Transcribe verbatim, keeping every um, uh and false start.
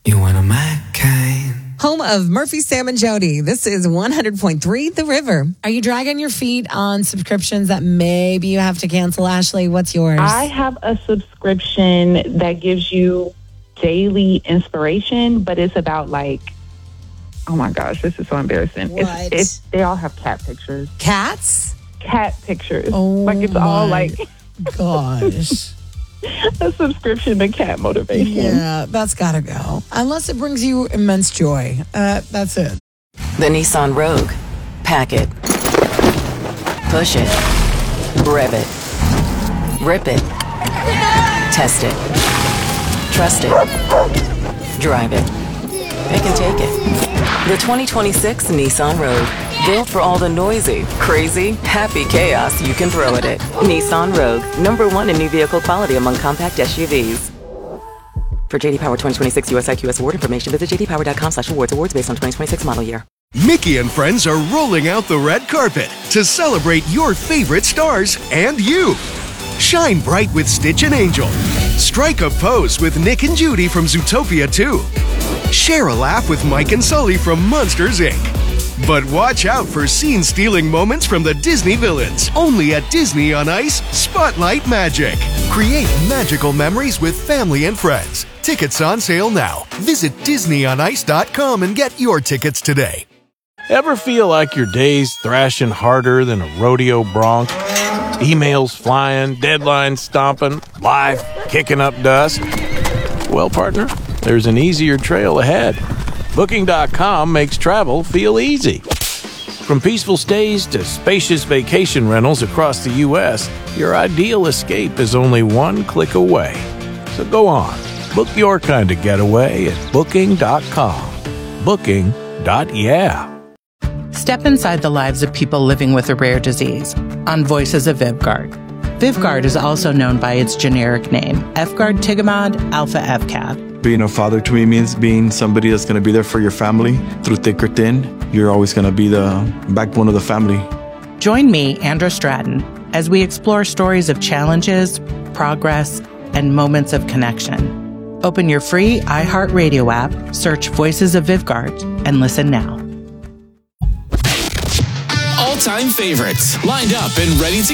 You want a my kind. Home of Murphy, Sam, and Jody. This is one hundred point three The River. Are you dragging your feet on subscriptions that maybe you have to cancel? Ashley, what's yours? I have a subscription that gives you daily inspiration, but it's about like, oh my gosh, this is so embarrassing. What? It's, it's, they all have cat pictures. Cats? Cat pictures. Oh, like it's all like gosh. a subscription to cat motivation. Yeah, that's got to go. Unless it brings you immense joy. Uh, that's it. The Nissan Rogue. Pack it. Push it. Rev it. Rip it. Test it. Trust it. Drive it. It can take it. The twenty twenty-six Nissan Rogue. Built for all the noisy, crazy, happy chaos you can throw at it. Nissan Rogue. Number one in new vehicle quality among compact S U Vs. For J D Power twenty twenty-six U S I Q S award information, visit j d power dot com slash awards. Awards based on twenty twenty-six model year. Mickey and friends are rolling out the red carpet to celebrate your favorite stars and you. Shine bright with Stitch and Angel. Strike a pose with Nick and Judy from Zootopia two. Share a laugh with Mike and Sully from Monsters, Incorporated. But watch out for scene-stealing moments from the Disney villains. Only at Disney on Ice, Spotlight Magic. Create magical memories with family and friends. Tickets on sale now. Visit disney on ice dot com and get your tickets today. Ever feel like your day's thrashing harder than a rodeo bronc? Emails flying, deadlines stomping, life kicking up dust? Well, partner, there's an easier trail ahead. Booking dot com makes travel feel easy. From peaceful stays to spacious vacation rentals across the U S, your ideal escape is only one click away. So go on, book your kind of getaway at Booking dot com. Booking. Yeah. Step inside the lives of people living with a rare disease on Voices of Vyvgart. Vyvgart is also known by its generic name, efgartigimod alpha-F-CAB. Being a father to me means being somebody that's going to be there for your family through thick or thin. You're always going to be the backbone of the family. Join me, Andra Stratton, as we explore stories of challenges, progress, and moments of connection. Open your free iHeartRadio app, search Voices of Vyvgart, and listen now. All-time favorites, lined up and ready to